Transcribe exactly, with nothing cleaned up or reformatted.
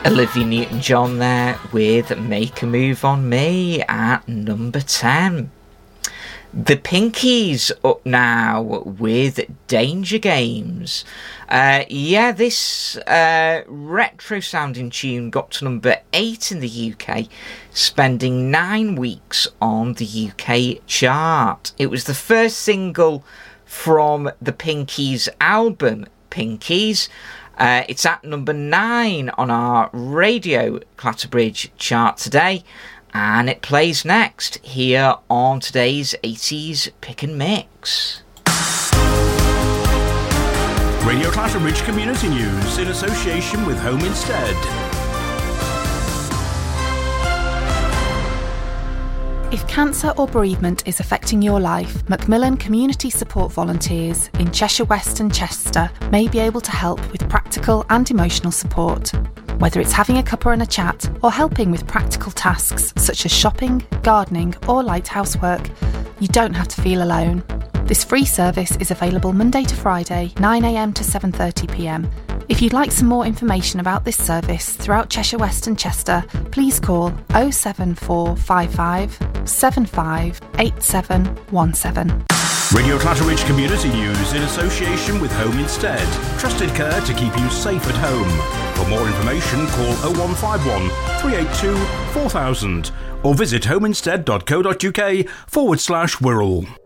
Olivia Newton-John there with Make a Move on Me at number ten. The Pinkies up now with Danger Games. Uh, yeah, this uh, retro-sounding tune got to number eight in the U K, spending nine weeks on the U K chart. It was the first single from the Pinkies album, Pinkies. Uh, it's at number nine on our Radio Clatterbridge chart today, and it plays next here on today's eighties Pick and Mix. Radio Clatterbridge Community News in association with Home Instead. If cancer or bereavement is affecting your life, Macmillan Community Support Volunteers in Cheshire West and Chester may be able to help with practical and emotional support. Whether it's having a cuppa and a chat or helping with practical tasks such as shopping, gardening or lighthouse work, you don't have to feel alone. This free service is available Monday to Friday, nine a m to seven thirty p m. If you'd like some more information about this service throughout Cheshire West and Chester, please call oh seven four five five, seven five eight seven one seven. Radio Clatterbridge Community News in association with Home Instead. Trusted care to keep you safe at home. For more information, call oh one five one, three eight two, four thousand or visit homeinstead.co.uk forward slash Wirral.